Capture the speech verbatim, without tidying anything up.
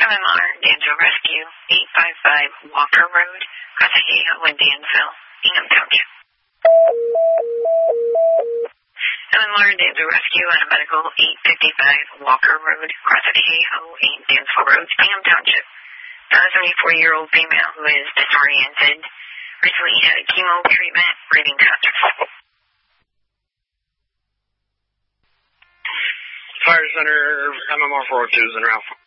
M M R, Danville Rescue, eight five five Walker Road, Cotahejo in Danville, Ingham Township. M M R, Danville Rescue, and a medical, eight fifty-five Walker Road, Cotahejo, eight Danville Road, Ingham Township. A seventy-four-year-old female who is disoriented, recently had a chemo treatment, breathing conscious. Fire Center, M M R four oh two is in Ralph.